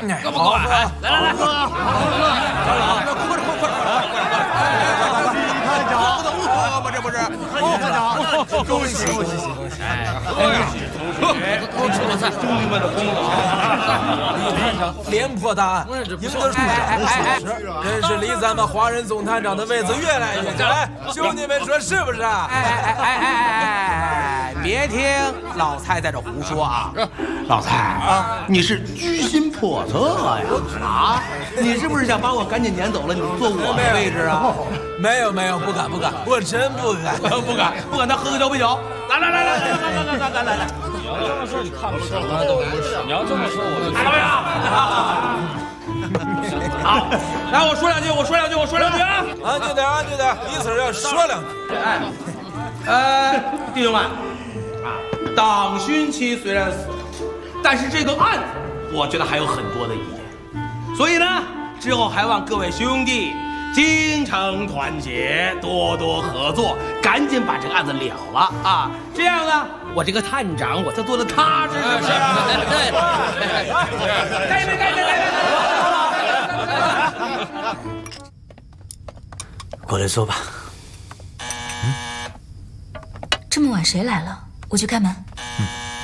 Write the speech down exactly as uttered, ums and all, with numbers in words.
哥不管，来来来，喝， 快快快快快！探长，不能喝吗？这不是？探长，恭喜恭喜恭喜！ 哎，吃过菜，兄弟们的功劳。 李探长廉颇大案赢得数奖，真是离咱们华人总探长的位子越来越近。来，兄弟们说是不是啊？ 哎哎哎哎哎！别听老蔡在这胡说啊！ 老蔡啊，你是居心叵测呀！啊，你是不是想把我赶紧撵走了？你坐我的位置啊？ 没有没有，不敢不敢，我真不敢不敢不敢！咱喝个交杯酒。来来来来来来来来来来来！ 你要这么说，你看不起我都不是。你要这么说，我就看到没有？好，来，我说两句，我说两句，我说两句啊！ 安静点，安静点，彼此要说两句。 哎，呃，弟兄们啊，党勋期虽然死了，但是这个案子，我觉得还有很多的意见，所以呢，之后还望各位兄弟精诚团结，多多合作，赶紧把这个案子了了啊！这样呢，我这个探长我才做的踏实是吧？ 对， 该没该没该没。 过来说吧。 这么晚谁来了？我去开门。